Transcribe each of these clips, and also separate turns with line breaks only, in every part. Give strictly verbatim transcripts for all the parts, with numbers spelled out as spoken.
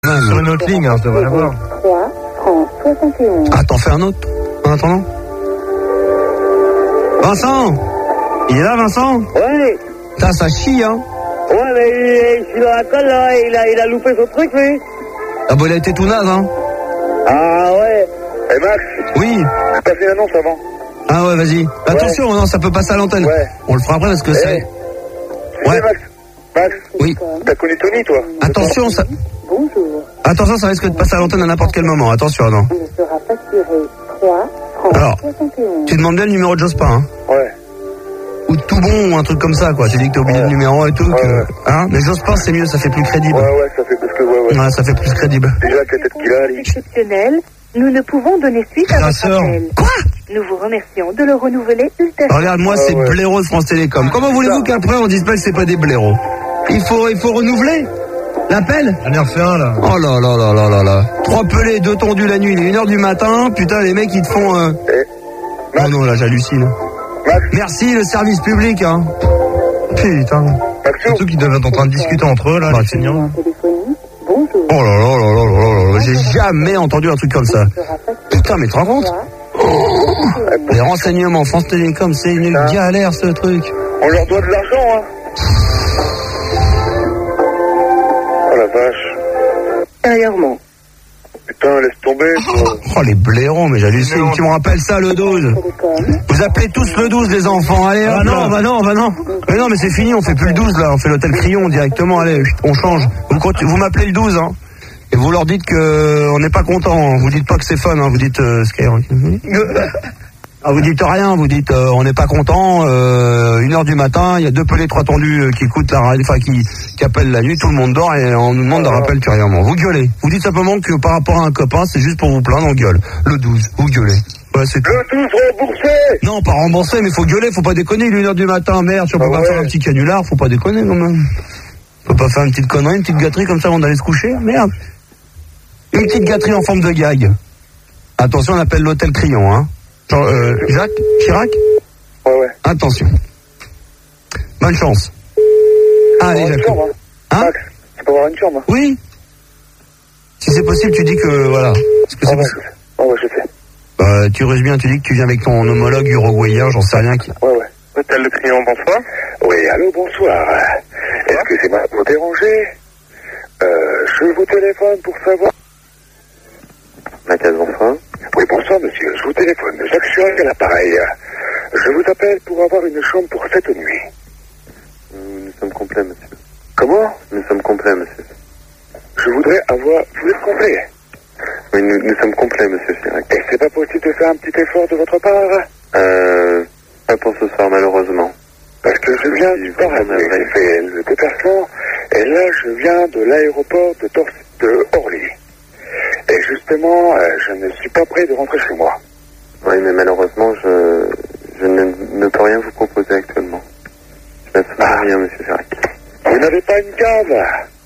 Sur une autre ligne, hein, je devrais l'avoir.
Ah, t'en fais un autre en attendant. Vincent, il est là, Vincent?
Ouais.
Putain, ça chie, hein.
Ouais, mais il, je suis dans la colle, là, il a, il a loupé son truc, lui.
Ah bon, il a été tout naze, hein.
Ah ouais.
Eh Max,
Oui.
j'ai passé une annonce avant.
Ah ouais, vas-y. Attention, non, ça peut passer à l'antenne.
Ouais.
On le fera après parce que
Eh.
c'est...
Tu
Ouais.
sais, Max, Max,
Oui.
t'as connu Tony, toi?
Attention, ça...
Bonjour.
Attention, ça risque de passer à l'antenne à n'importe quel moment. Attention, non.
Il sera facturé trois francs
Alors,
soixante et onze.
tu demandes bien le numéro de Jospin, hein.
Ouais.
Ou de tout bon, ou un truc comme ça, quoi. Tu dis que t'as oublié
Ouais.
le numéro et tout.
Ouais,
que...
ouais.
Hein. Mais Jospin, c'est mieux, ça fait plus crédible.
Ouais, ouais, ça fait parce que, ouais, ouais.
Ouais, ça fait plus crédible.
Déjà, avec la tête qu'il a, lui.
Exceptionnel, nous ne pouvons donner suite à
La
votre
sœur.
appel.
Quoi?
Nous vous remercions de le renouveler ultérieurement.
Regarde-moi,
Ah
c'est
ouais.
blaireau de France Télécom. Comment voulez-vous qu'après on dise pas que c'est pas des blaireaux? Il faut, il faut renouveler l'appel.
J'en ai refait un, là.
Oh là là là là là là. Trois pelés, deux tondus la nuit, il est une heure du matin. Putain, les mecs ils te font. Euh...
Eh.
Oh non, là j'hallucine.
Max,
Merci le service public, hein. Putain.
Maxou.
Surtout qu'ils doivent être en train de discuter entre eux, là,
Bah,
les
c'est
seniors.
Téléphonique, bonjour.
Oh là là là là là là là. J'ai jamais entendu un truc comme ça.
Sera facturé
Putain, mais tu te rends compte?
trois
Les renseignements France Télécom, c'est une
Putain.
galère ce truc.
On leur doit de l'argent, hein. Oh la vache.
ultérieurement.
Putain, laisse tomber, toi.
Oh les blaireaux, mais j'hallucine. Tu me rappelles ça le douze?
Télécom.
Vous appelez tous le douze les enfants, allez hop,
Ah non,
là. bah non, bah non. Mais non, mais c'est fini, on fait plus le douze là, on fait l'hôtel Crillon directement, allez, chut, on change. Vous, continu- vous m'appelez le douze, hein. Et vous leur dites que euh, on n'est pas content, hein. Vous dites pas que c'est fun, hein. Vous dites euh, Skyrock. Ah, vous dites rien, vous dites euh, on n'est pas content, euh, une heure du matin, il y a deux pelés, trois tendus euh, qui écoutent la radio, enfin qui, qui appellent la nuit, tout le monde dort et on nous demande de rappel ultérieurement. Vous gueulez. Vous dites simplement que par rapport à un copain, c'est juste pour vous plaindre, on gueule. Le douze, vous gueulez. Voilà, c'est tout.
Le douze remboursé.
Non, pas remboursé, mais faut gueuler, faut pas déconner, il est une heure du matin, merde, tu peux
Ah
pas
ouais.
faire un petit canular, faut pas déconner quand même. Faut pas faire une petite connerie, une petite gâterie comme ça avant d'aller se coucher, merde. Une petite gâterie en forme de gag. Attention, on appelle l'hôtel Crillon, hein. Genre, euh, Jacques Chirac.
Ouais, ouais.
Attention. Bonne chance. Allez,
Avoir une
Jacques.
chambre, hein.
Hein?
Max, tu peux avoir une chambre, hein.
Oui. Si c'est possible, tu dis que, voilà. Est-ce que
Oh,
c'est
ouais,
possible?
je sais. Oh, ouais, je sais.
Bah, tu ruses bien, tu dis que tu viens avec ton homologue uruguayen, j'en sais rien qui.
Ouais, ouais. Hôtel Le Crayon, bonsoir. Oui, allô, bonsoir. Excusez-moi de vous déranger. Euh, je vous téléphone pour savoir...
Mathias, bonsoir.
Oui, bonsoir, monsieur. Je vous téléphone. Jacques Chirac à l'appareil. Je vous appelle pour avoir une chambre pour cette nuit.
Nous sommes complets, monsieur.
Comment?
Nous sommes complets, monsieur.
Je voudrais avoir... Vous êtes complet?
Oui, nous, nous sommes complets, monsieur Chirac.
Et c'est pas possible de faire un petit effort de votre part?
Euh, pas pour ce soir, malheureusement.
Parce que je viens du
Vraiment
paradis,
navré.
j'ai fait le déplacement, et là je viens de l'aéroport de, Tor- de Orly. Et justement, euh, je ne suis pas prêt de rentrer chez moi.
Oui, mais malheureusement, je, je ne, ne peux rien vous proposer actuellement. Je n'ai absolument
Ah.
rien, monsieur Chirac.
Vous n'avez pas une cave?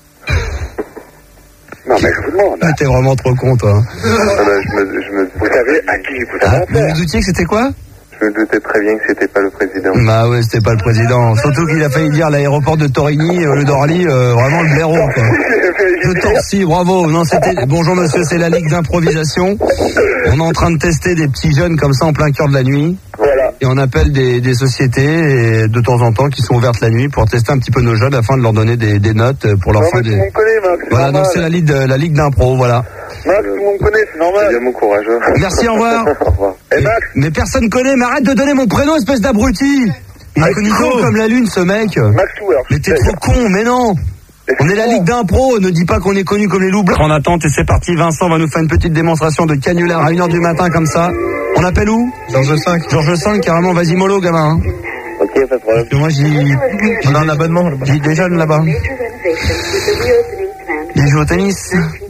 Non mais je vous demande,
Ah, t'es vraiment trop con, toi.
Ah bah, je me, je me,
vous savez à qui vous
Ah,
avez
vous
affaire?
vous doutiez que c'était quoi?
je me doutais très bien que c'était pas le président.
Bah ouais, c'était pas le président. Surtout qu'il a failli dire l'aéroport de Torigny, au lieu d'Orly, euh, vraiment le blaireau, quoi. De Torcy, bravo. Non, c'était, bonjour monsieur, c'est la Ligue d'improvisation. On est en train de tester des petits jeunes comme ça en plein cœur de la nuit.
Voilà.
Et on appelle des, des sociétés et de temps en temps qui sont ouvertes la nuit pour tester un petit peu nos jeunes afin de leur donner des, des notes pour leur
Non
faire
mais tout
des...
le monde connaît, Max, c'est
Voilà, donc
normal.
c'est la Ligue, de- la Ligue d'impro, voilà.
Max, tout le monde connaît, c'est
C'est
normal.
bien mon courageux.
Merci, au revoir.
Au revoir.
Et
Mais,
Max,
mais personne connaît, mais arrête de donner mon prénom, espèce d'abruti. Il est con comme la lune, ce mec.
Maxou, alors...
Mais t'es trop con, mais non. On est la Ligue d'impro, ne dis pas qu'on est connu comme les loups blancs. En attente, et c'est parti, Vincent va nous faire une petite démonstration de canular à une heure du matin comme ça. On appelle où?
Georges cinq.
Georges cinq, carrément, vas-y mollo, gamin. Hein.
Ok, pas de problème.
Parce que moi, j'y...
On a un abonnement, là-bas.
J'y déjeune là-bas. Il joue au tennis.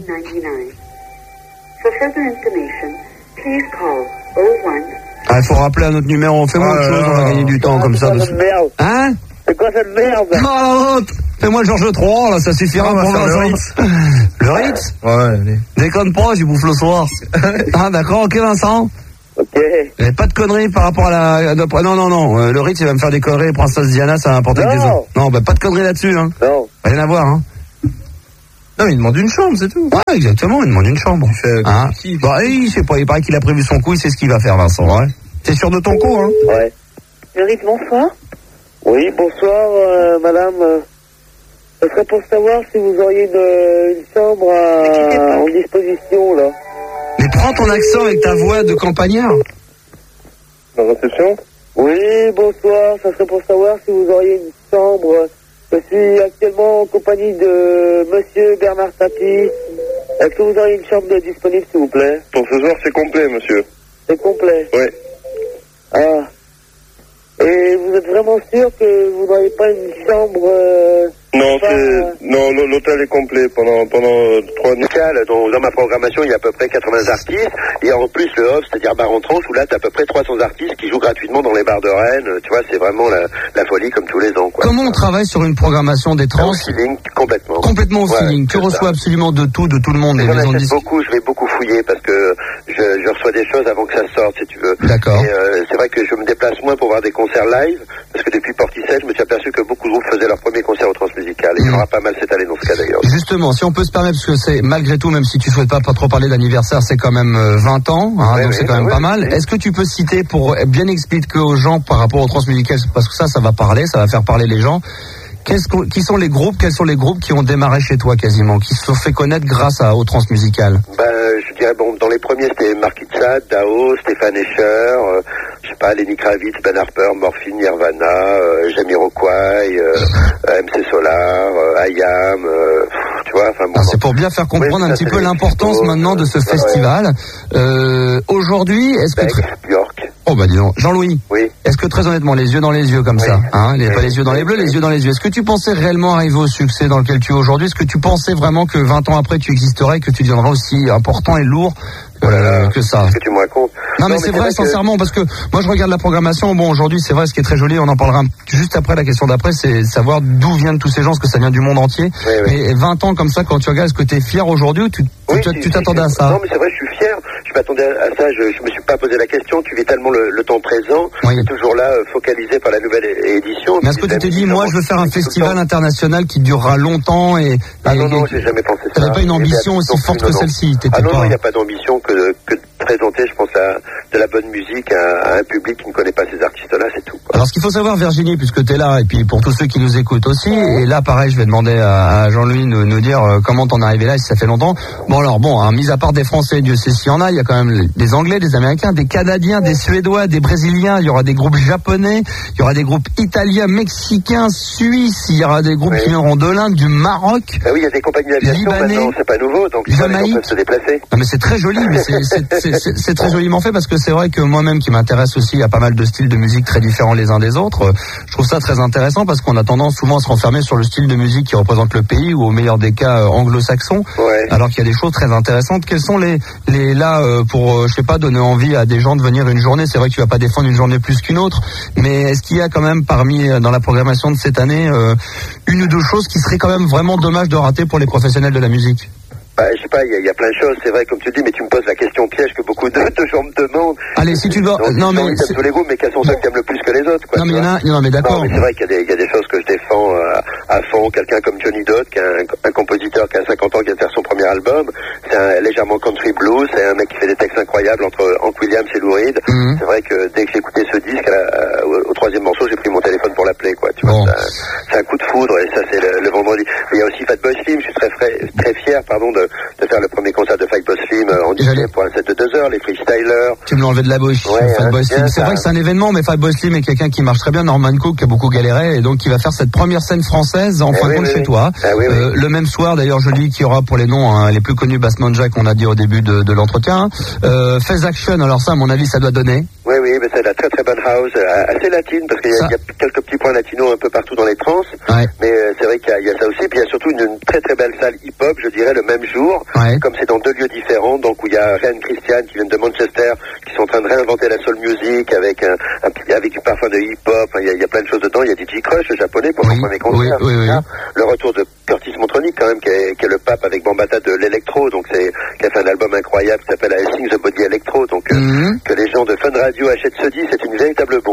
Ah, il faut rappeler à notre numéro. Fais-moi
Oh
autre
là
chose, on va
là.
gagner du temps comme ça.
C'est quoi
dessus.
cette merde?
Hein?
C'est quoi cette merde?
Oh, fais-moi le Georges trois, là, ça suffira
Ah, on va
pour
faire le
Vincent.
Ritz.
Le Ritz?
Ouais, allez.
Déconne pas, j'y bouffe le soir. Ah, d'accord, ok, Vincent.
Ok.
Et pas de conneries par rapport à la... à notre- Non, non, non, euh, le Ritz, il va me faire des conneries, Princesse Diana, ça va importer que des
Non.
autres. Non, bah, pas de conneries là-dessus, hein.
Non.
Rien à voir, hein.
Non, mais il demande une chambre, c'est tout.
Ouais, exactement, il demande une chambre.
Il fait
Hein
qui
bah, il sait pas, il paraît qu'il a prévu son coup, il sait ce qu'il va faire, Vincent. Ouais. T'es sûr de ton coup, hein?
Ouais.
Fleuride, bonsoir.
Oui, bonsoir, euh, madame. Ce serait pour savoir si vous auriez une, une chambre à, en disposition, là.
Mais prends ton accent avec ta voix de campagnard.
La réception?
Oui, bonsoir. Ça serait pour savoir si vous auriez une chambre. Je suis actuellement en compagnie de monsieur Bernard Tapie. Est-ce que vous auriez une chambre de disponible, s'il vous plaît?
Pour ce soir, c'est complet, monsieur.
C'est complet.
Oui.
Ah. Et vous êtes vraiment sûr que vous n'auriez pas une chambre euh,
Non,
pas, euh,
c'est... non, l- l'hôtel est complet pendant, pendant euh, trois nuits.
Dans, dans ma programmation, il y a à peu près quatre-vingts artistes, et en plus le off, c'est-à-dire bar en tranche, où là, t'as à peu près trois cents artistes qui jouent gratuitement dans les bars de Rennes. Tu vois, c'est vraiment la, la folie comme tous les ans, quoi.
Comment on travaille sur une programmation des
Là, au
trans?
feeling, complètement.
Complètement au
Ouais,
feeling. Tu
c'est
reçois
ça.
absolument de tout, de tout le monde, des
J'en
maisons de
achète
disques.
beaucoup, je vais beaucoup fouiller parce que je, je reçois des choses avant que ça sorte, si tu veux.
D'accord.
Et euh, c'est vrai que je me déplace moins pour voir des concerts live, parce que depuis Portishead, je me suis aperçu que beaucoup de groupes faisaient leur premier concert au Transmusical. Et il y en aura pas mal cette année dans ce cas d'ailleurs.
Justement, si on peut se permettre, parce que c'est malgré tout, même si tu souhaites pas, pas trop parler d'anniversaire, c'est quand même euh, vingt ans, hein,
Ouais,
donc
oui,
c'est quand même
ouais,
pas mal.
oui.
Est-ce que tu peux citer pour bien expliquer aux gens par rapport au Transmusical, parce que ça, ça va parler, ça va faire parler les gens. Qu'est-ce que, qui sont les groupes, quels sont les groupes qui ont démarré chez toi quasiment, qui se sont fait connaître grâce à, au Transmusical?
Ben, je dirais, bon, dans les premiers, c'était Mark Itzad, Dao, Stéphane Escher, euh, je sais pas, Lenny Kravitz, Ben Harper, Morphine, Nirvana, euh, Jamiroquai, euh, M C Solar, euh, I A M, euh, tu vois, enfin bon.
Alors, c'est pour bien faire comprendre
Oui,
un
ça,
petit
c'est
peu
les
l'importance
photos,
maintenant de ce
ouais.
festival. Euh, aujourd'hui, est-ce que...
Beck,
très-
Björk,
Oh bah dis donc, Jean-Louis,
oui.
est-ce que très honnêtement, les yeux dans les yeux comme
Oui.
ça, hein, les,
Oui.
pas les yeux dans les bleus, les yeux dans les yeux, est-ce que tu pensais réellement arriver au succès dans lequel tu es aujourd'hui? Est-ce que tu pensais vraiment que vingt ans après tu existerais et que tu deviendrais aussi important et lourd
Oh là là,
euh, que ça?
qu'est-ce que tu me racontes?
Non, mais c'est vrai,
que-
sincèrement, parce que moi je regarde la programmation. Bon, aujourd'hui, c'est vrai, ce qui est très joli, on en parlera un- juste après. La question d'après, c'est savoir d'où viennent tous ces gens, parce que ça vient du monde entier.
Oui, oui.
Mais vingt ans comme ça, quand tu regardes, est-ce que tu es fier aujourd'hui ou tu
Oui,
tu-
si,
tu
si,
t'attendais
si.
à ça?
Non, mais c'est vrai, je suis fier. Je m'attendais à ça. Je, je me suis pas posé la question. Tu vis tellement le, le temps présent.
Oui.
Tu es toujours là, euh, focalisé par la nouvelle é- édition.
Mais est-ce que tu t'es dit, moi, je veux faire un
Tout le
festival
temps.
international qui durera longtemps et,
Ah
et-
non, non,
et-
j'ai jamais pensé ça.
T'avais pas une
Et
ambition
bien,
aussi
non
forte
plus,
que
non, non.
celle-ci? T'étais
Ah non,
pas...
non, il n'y a pas d'ambition que, que de présenter, je pense, à de la bonne musique à, à un public qui ne connaît pas ces artistes-là, c'est tout, quoi.
Alors, ce qu'il faut savoir, Virginie, puisque tu es là, et puis pour tous ceux qui nous écoutent aussi, et là, pareil, je vais demander à, à Jean-Louis de nous, nous dire euh, comment t'en es arrivé là, si ça fait longtemps. Bon, alors, bon, hein, mis à part des Français, Dieu sait s'il y en a, il y a quand même des Anglais, des Américains, des Canadiens, des Suédois, des Brésiliens, il y aura des groupes japonais, il y aura des groupes italiens, mexicains, suisses, il y aura des groupes
Oui.
qui viendront de l'Inde, du Maroc.
Ah oui, il y a des compagnies d'aviation
Libanais,
maintenant, c'est pas nouveau, donc tu vois, les gens
Jamaïque.
peuvent se déplacer.
Non, mais c'est très joli, mais c'est- c'est c'est- c'est- c'est très joliment fait parce que c'est vrai que moi-même qui m'intéresse aussi à pas mal de styles de musique très différents les uns des autres, euh, je trouve ça très intéressant parce qu'on a tendance souvent à se renfermer sur le style de musique qui représente le pays ou au meilleur des cas euh, anglo-saxon,
Ouais.
alors qu'il y a des choses très intéressantes. Quels sont les les là euh, pour euh, je sais pas donner envie à des gens de venir une journée? C'est vrai que tu vas pas défendre une journée plus qu'une autre, mais est-ce qu'il y a quand même parmi euh, dans la programmation de cette année euh, une ou deux choses qui seraient quand même vraiment dommage de rater pour les professionnels de la musique?
Bah, je sais pas, il y, a- il y a plein de choses, c'est vrai, comme tu le dis, mais tu me poses la question piège que beaucoup de, de gens me demandent.
Allez, si tu dois,
Donc,
non
j'ai
mais
envie d'aimer
c'est-
tous les groupes, mais quels sont ceux que t'aimes le plus que les autres, quoi.
non mais
tu
il y en
vois.
a, non mais d'accord.
Non, mais c'est vrai qu'il y a des, il y a des choses que je défends euh, à fond. Quelqu'un comme Johnny Dodd, qui est un, un compositeur qui a cinquante ans, qui vient de faire son premier album. C'est un légèrement country blues. C'est un mec qui fait des textes incroyables entre Hank Williams et Lou Reed.
Mhm.
C'est vrai que dès que j'ai écouté ce disque, à la- à- au, au troisième morceau, j'ai pris mon téléphone pour l'appeler, quoi. Tu
Bon.
vois, c'est un, c'est un coup de foudre, et ça, c'est le, le vendredi. Mais il y a aussi Fatboy Slim. Je suis très, frais- très fier, pardon, de, de faire le premier concert de Fatboy Slim euh, en D J
J'allais-
pour un set de deux heures. Les freestylers.
Tu me l'as enlevé de la bouche,
Ouais,
Fatboy
hein,
Slim.
bien,
C'est
ça.
vrai que c'est un événement, mais Fatboy Slim est quelqu'un qui marche très bien. Norman Cook qui a beaucoup galéré et donc qui va faire cette première scène française en
Eh
fin de
oui,
compte
oui,
chez
oui.
toi.
Ah oui, oui.
Euh, le même soir, d'ailleurs, je lis qu'il y aura pour les noms hein, les plus connus Bassman Jack, on a dit au début de, de l'entretien. Euh, Fez Action, alors ça, à mon avis, ça doit donner.
Oui, oui, mais c'est de la très très bonne house, euh, assez latine, parce qu'il y, a-
Ça.
il y a quelques petits points latinos un peu partout dans les trans,
Ouais.
mais euh, c'est vrai qu'il y, a- il y a ça aussi, puis il y a surtout une, une très très belle salle hip-hop, je dirais, le même jour,
Ouais.
comme c'est dans deux lieux différents, donc où il y a Ryan Christian qui vient de Manchester, qui sont en train de réinventer la soul music avec un, un petit- avec du parfum de hip-hop, il y, a, il y a plein de choses dedans, il y a D J Crush, le japonais, pour
Oui,
son premier concert,
oui, oui, oui.
Hein. Le retour de Curtis Montronic, quand même, qui est, qui est le pape avec Bambata de l'électro, donc c'est, qui a fait un album incroyable qui s'appelle I Sing the Body Electro, donc euh,
Mhm.
que les gens de Fun Radio achètent ce disque, c'est une véritable bombe.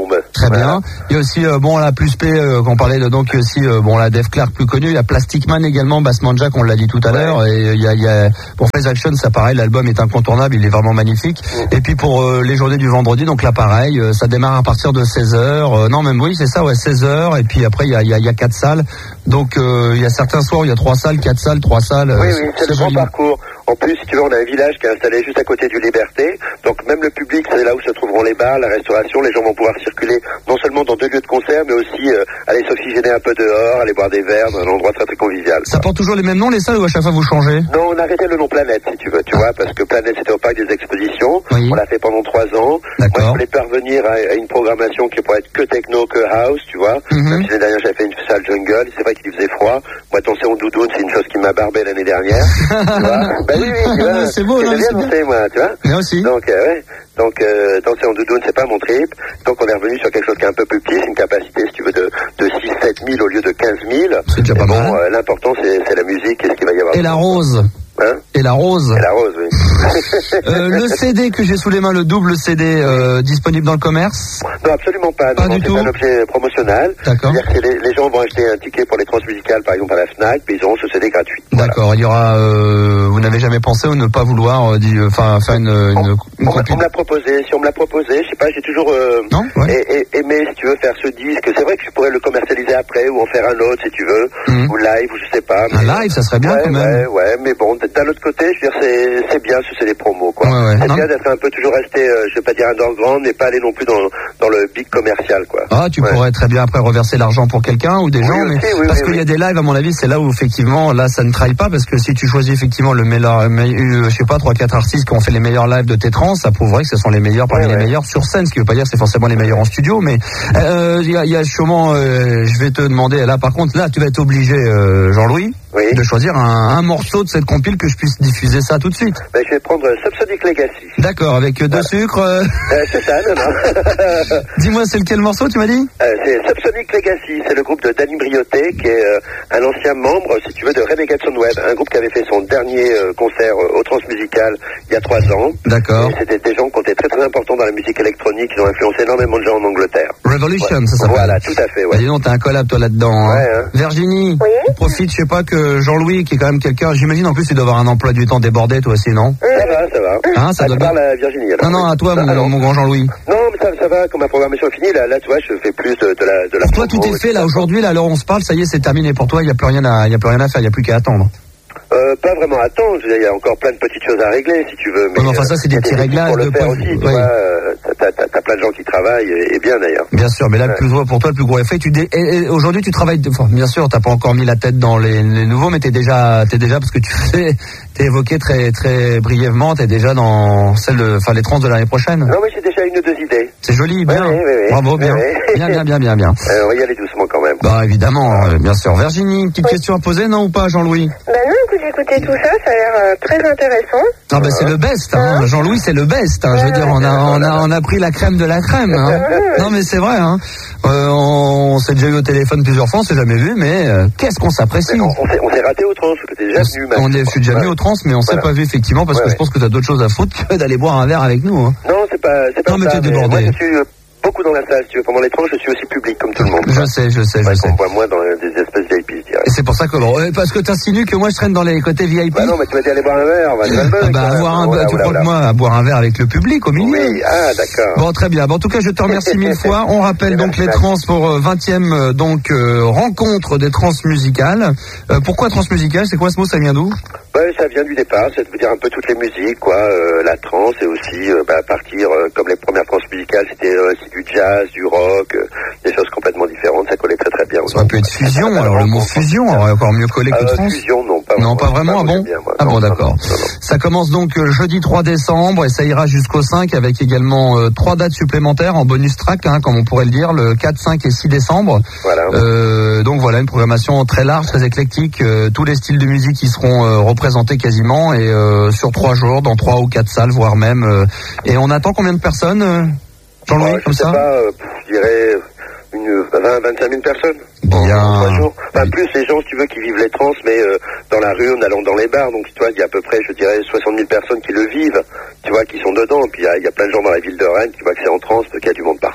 très
Voilà.
bien. Il y a aussi euh, bon la plus P euh, qu'on parlait de, donc il y a aussi euh, bon la Def Clark plus connue, il y a Plastic Man également, Bassman Jack, on l'a dit tout à
Ouais.
l'heure, et euh, il y a, il y a pour Phase Action, ça pareil, l'album est incontournable, il est vraiment magnifique.
Mm.
Et puis pour euh, les journées du vendredi, donc là pareil, euh, ça démarre à partir de seize heures. Euh, non même oui c'est ça, ouais seize heures. Et puis après il y a il y a, il y a quatre salles. Donc euh, il y a certains soirs où il y a trois salles, quatre salles, trois salles.
Oui,
euh,
oui, c'est le grand
joli.
parcours. En plus, si tu veux, on a un village qui est installé juste à côté du Liberté. Donc même le public, c'est là où se trouveront les bars, la restauration. Les gens vont pouvoir circuler non seulement dans deux lieux de concert, mais aussi euh, aller s'oxygéner un peu dehors, aller boire des verres dans un endroit très très convivial.
Ça porte toujours les mêmes noms les salles ou à chaque fois vous changez?
Non, on a arrêté le nom Planète, si tu veux, tu vois, parce que Planète, c'était au parc des expositions.
Oui.
On l'a fait pendant trois ans. Moi, je
D'accord.
voulais parvenir à, à une programmation qui pourrait être que techno, que house, tu vois.
Mhm.
Même si l'année dernière, j'avais fait une salle jungle. C'est vrai qu'il faisait froid. Moi, danser en doudoune, c'est une chose qui m'a barbé l'année dernière. Tu vois. Ben oui, oui, tu vois.
C'est beau, non,
J'aime bien
c'est bien.
danser, moi, tu vois.
Moi aussi.
Donc, euh, ouais. Donc, euh, danser en doudoune, c'est pas mon trip. Donc, on est revenu sur quelque chose qui est un peu plus petit. C'est une capacité, si tu veux, de, de six sept mille au lieu de quinze mille.
C'est déjà pas
Mais bon,
mal.
euh, l'important, c'est, c'est la musique et ce qu'il va y avoir.
Et la rose.
Hein?
Et la rose.
Et la rose, oui.
Euh, le C D que j'ai sous les mains, le double C D euh, disponible dans le commerce.
Non, absolument pas.
Pas
non,
du
c'est
tout.
un objet promotionnel.
D'accord.
C'est-à-dire que les, les gens vont acheter un ticket pour les transmusicales, par exemple, à la FNAC, puis ils auront ce C D gratuit. Voilà.
D'accord. Il y aura. Euh, vous n'avez jamais pensé ou ne pas vouloir, euh, dit, euh, enfin, faire une, une, une
On, me- on
compil-
me l'a proposé. Si on me l'a proposé, je sais pas, j'ai toujours euh,
Non, ouais.
a- a- aimé, si tu veux, faire ce disque. C'est vrai que je pourrais le commercialiser après ou en faire un autre, si tu veux,
Mhm.
ou live, ou je sais pas.
Un live, ça serait bien
ouais,
quand même.
Ouais, ouais, mais bon, d'un autre côté, je veux dire, c'est, c'est bien, ce c'est des promos, quoi.
Ouais, ouais.
C'est
Non.
bien d'être un peu toujours resté, euh, je vais pas dire underground, mais pas aller non plus dans, dans le big commercial, quoi.
Ah, tu
Ouais.
pourrais très bien après reverser l'argent pour quelqu'un ou des
Oui,
gens,
aussi,
mais
oui,
parce
oui,
qu'il y a
oui.
des lives, à mon avis, c'est là où effectivement, là, ça ne trahit pas, parce que si tu choisis effectivement le meilleur, me- euh, je sais pas, trois, quatre artistes qui ont fait les meilleurs lives de tes trans, ça prouverait que ce sont les meilleurs parmi
Ouais,
les
ouais.
meilleurs sur scène, ce qui veut pas dire que c'est forcément les meilleurs en studio, mais euh, il y a, il y a sûrement, euh, je vais te demander, là, par contre, là, tu vas être obligé, euh, Jean-Louis,
Oui.
de choisir un, un morceau de cette compile que je puisse diffuser ça tout de suite.
Ben, je vais prendre euh, Subsonic Legacy.
D'accord, avec euh, deux sucres. euh,
Euh, c'est ça, non, non.
Dis-moi, c'est lequel morceau, tu m'as dit?
Euh, c'est Subsonic Legacy, c'est le groupe de Danny Briotet, qui est euh, un ancien membre, si tu veux, de Renegade Soundwave, un groupe qui avait fait son dernier euh, concert euh, au Transmusical il y a trois ans.
D'accord.
Et c'était des gens qui ont été très très importants dans la musique électronique, ils ont influencé énormément de gens en Angleterre.
Revolution,
Ouais.
ça s'appelle.
Voilà, tout à fait,
Bah,
ouais.
dis donc, t'as un collab toi là-dedans. Hein.
Ouais, hein.
Virginie,
Oui.
tu profites, je sais pas, que Jean-Louis, qui est quand même quelqu'un, j'imagine en plus il doit avoir un emploi du temps débordé toi aussi, non?
Ça va, ça va.
Hein, ça
ah,
doit
tu
bien.
parles à Virginie, alors.
Non, non, à toi,
Ah,
mon,
non.
mon grand Jean-Louis.
Non, mais ça, ça va, comme ma programmation est finie, là, là, tu vois, je fais plus de, de la, de la
Pour toi, tout
promo
est
et
fait,
tout
là,
ça.
aujourd'hui, là, alors on se parle, ça y est, c'est terminé pour toi, il n'y a plus rien à, il y a plus rien à faire, il n'y a plus qu'à attendre.
Euh, pas vraiment à temps, je veux dire, il y a encore plein de petites choses à régler, si tu veux. Mais,
Ouais, mais enfin, ça, c'est des
euh,
petits
il y a des équipes
réglages
pour le
de
faire
pas-
aussi, tu
oui.
vois, euh, t'as, t'as, t'as plein de gens qui travaillent, et, et bien d'ailleurs.
Bien sûr, mais là, le
Ouais.
plus gros, pour toi, le plus gros effet, tu dé... et- et aujourd'hui, tu travailles, de- enfin, bien sûr, t'as pas encore mis la tête dans les, les nouveaux, mais t'es déjà, t'es déjà, parce que tu fais, t'es évoqué très, très brièvement, t'es déjà dans celle de, enfin, les trans de l'année prochaine.
Non, mais j'ai déjà une ou deux idées.
C'est joli, bien.
Oui, oui, oui, oui.
Bravo, bien.
Oui, oui.
Bien, bien, bien, bien, bien.
Euh, on va y aller doucement quand même.
Bah, évidemment, euh, bien sûr. Virginie, une petite question à poser, non, ou pas, Jean-Louis?
Ben non, écoute, j'ai écouté tout ça, ça a l'air euh, très intéressant.
Ah, bah, c'est le best, hein. Jean-Louis, c'est le best, hein. Je veux dire, on a, on a, on a pris la crème de la crème, hein. Non, mais c'est vrai, hein. Euh, on, on s'est déjà eu au téléphone plusieurs fois, on s'est jamais vu, mais euh, qu'est-ce qu'on s'apprécie.
Mais on, on s'est, on s'est raté au trans, parce que t'es déjà venu, Max.
On est, je suis déjà venu
Ouais.
au trans, mais on s'est
Voilà.
pas vu effectivement parce
Ouais,
que je
ouais.
pense que t'as d'autres choses à foutre que d'aller boire un verre avec nous. Hein.
Non, c'est pas, c'est pas
Non, mais
ça.
t'es débordé.
Moi, je suis euh, beaucoup dans la salle, si tu veux. Pendant les trans, je suis aussi public, comme tout le monde.
Je sais, je sais, je
Ouais,
sais.
qu'on me voit moins dans euh, des espèces de V I P, je dirais.
Et c'est pour ça que bon, euh, parce que t'insinues que moi je traîne dans les côtés V I P.
Bah non, mais tu m'as dit aller boire un verre, on va dire le
Ah bah, avoir un,
voilà,
tu
voilà,
crois que
voilà.
moi à boire un verre avec le public au milieu.
Oui, ah, d'accord.
Bon, très bien. Bon, en tout cas, je te remercie mille fois. On rappelle donc les trans pour euh, vingtième euh, donc euh, rencontre des trans musicales. Euh, pourquoi trans musicales? C'est quoi ce mot? Ça vient d'où?
Ouais, ça vient du départ, ça veut dire un peu toutes les musiques, quoi, euh, la trance et aussi euh, bah, partir euh, comme les premières trans musicales, c'était euh, c'est du jazz, du rock, euh, des choses complètement différentes, ça collait très très bien.
Ça aurait pu être fusion. Alors le mot fusion aurait encore mieux collé que
Euh,
trans.
fusion, non, pas
Non, pas vraiment, ah
moi,
bon
j'aime bien, moi.
Ah
Non,
bon,
non,
d'accord.
non, non, non.
Ça commence donc euh, jeudi trois décembre et ça ira jusqu'au cinq avec également euh, trois dates supplémentaires en bonus track, hein, comme on pourrait le dire, le quatre, cinq et six décembre.
Voilà.
Euh, donc voilà, une programmation très large, très éclectique, euh, tous les styles de musique qui seront euh, représentés quasiment et euh, sur trois jours, dans trois ou quatre salles, voire même. euh, et on attend combien de personnes, euh, Jean-Louis,
Euh, je
comme
sais
ça
pas, euh, pff, je dirais une vingt, vingt-cinq mille personnes.
Bien.
En trois jours. Enfin, plus les gens, si tu veux, qui vivent les trans, mais euh, dans la rue, en allant dans les bars. Donc, tu vois, il y a à peu près, je dirais, soixante mille personnes qui le vivent, tu vois, qui sont dedans. Puis, il y a, il y a plein de gens dans la ville de Rennes qui voient que c'est en trans, qu'il y a du monde partout, quoi.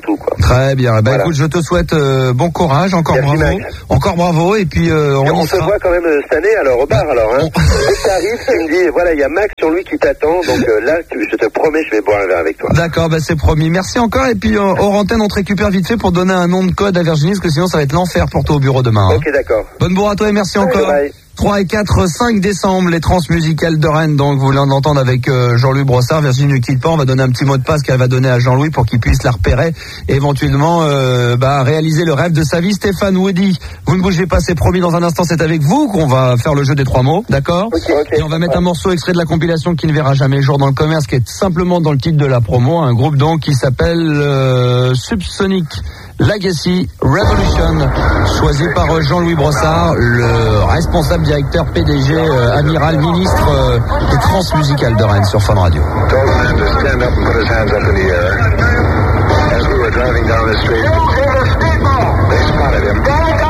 Très bien. Bah
Voilà.
écoute, je te souhaite euh, bon courage, encore
Merci,
bravo,
Max.
encore bravo, et puis euh, on,
Et on
y
se
sera.
voit quand même euh, cette année, alors au bar, alors. Hein. Dès que t'arrives, tu me dis, voilà, il y a Max sur lui qui t'attend, donc euh, là, tu, je te promets, je vais boire un verre avec toi.
D'accord, bah c'est promis. Merci encore, et puis euh, hors antenne, on te récupère vite fait pour donner un nom de code à Virginie, parce que sinon ça va être l'enfer pour toi au bureau demain. Hein.
Ok, d'accord.
Bonne bourre à toi et merci
Bye,
encore.
bye.
trois et quatre, cinq décembre, les transmusicales de Rennes. Donc, vous venez d'entendre avec euh, Jean-Louis Brossard. Virginie ne quitte pas. On va donner un petit mot de passe qu'elle va donner à Jean-Louis pour qu'il puisse la repérer et éventuellement euh, bah, réaliser le rêve de sa vie. Stéphane Woody, vous ne bougez pas, c'est promis. Dans un instant, c'est avec vous qu'on va faire le jeu des trois mots. D'accord?
Ok, ok.
Et on va mettre un morceau extrait de la compilation qui ne verra jamais le jour dans le commerce, qui est simplement dans le titre de la promo. Un groupe donc qui s'appelle euh, Subsonic Legacy Revolution, choisi par euh, Jean-Louis Brossard, le responsable directeur P D G, euh, amiral, ministre euh, des transmusicales de Rennes sur Fun Radio.
Told the man to stand up and put his hands up in the air. As we were driving down the street, they spotted him.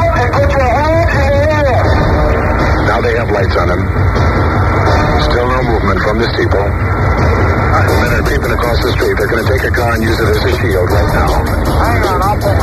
Now they have lights on him. Still no movement from the steeple. The men are creeping across the street. They're going to take a car and use it as a shield right now. Hang on, I'll pull